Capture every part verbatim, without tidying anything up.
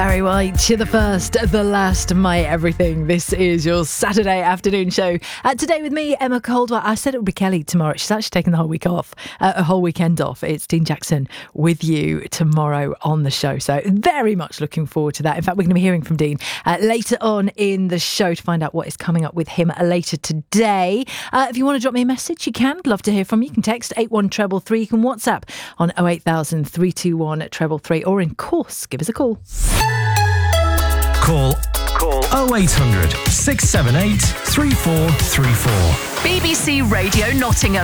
Barry White, you're the first, the last, my everything. This is your Saturday afternoon show. Uh, today with me, Emma Caldwell. I said it would be Kelly tomorrow. She's actually taking the whole week off, uh, a whole weekend off. It's Dean Jackson with you tomorrow on the show. So very much looking forward to that. In fact, we're going to be hearing from Dean uh, later on in the show to find out what is coming up with him later today. Uh, if you want to drop me a message, you can. Love to hear from you. You can text eight one three three. You can WhatsApp on oh eight thousand, three two one, three three three. Or in course, give us a call. Call Call oh eight hundred, six seven eight, three four three four. B B C Radio Nottingham.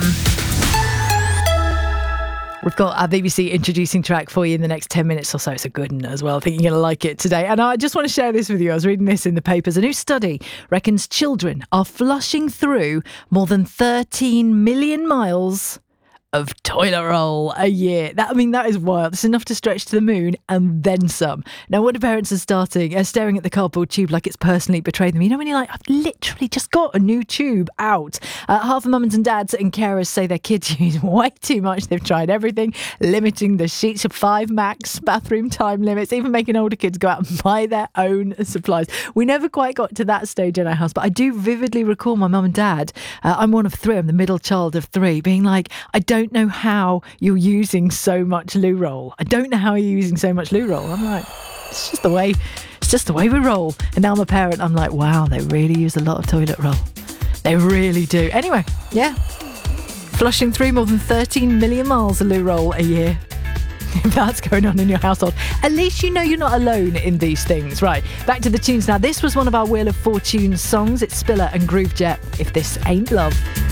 We've got our B B C introducing track for you in the next ten minutes or so. It's a good one as well. I think you're going to like it today. And I just want to share this with you. I was reading this in the papers. A new study reckons children are flushing through more than thirteen million miles of toilet roll a year. That I mean, that is wild. It's enough to stretch to the moon and then some. Now, what the parents are starting, are staring at the cardboard tube like it's personally betrayed them. You know when you're like, I've literally just got a new tube out. Uh, half the mums and dads and carers say their kids use way too much. They've tried everything, limiting the sheets of five max, bathroom time limits, even making older kids go out and buy their own supplies. We never quite got to that stage in our house, but I do vividly recall my mum and dad. Uh, I'm one of three. I'm the middle child of three, being like, I don't don't know how you're using so much loo roll. I don't know how you're using so much loo roll. I'm like, it's just the way, it's just the way we roll. And now I'm a parent, I'm like, wow, they really use a lot of toilet roll. They really do. Anyway, yeah. Flushing through more than thirteen million miles of loo roll a year. If that's going on in your household, at least you know you're not alone in these things. Right, back to the tunes now. This was one of our Wheel of Fortune songs. It's Spiller and Groovejet, If This Ain't Love.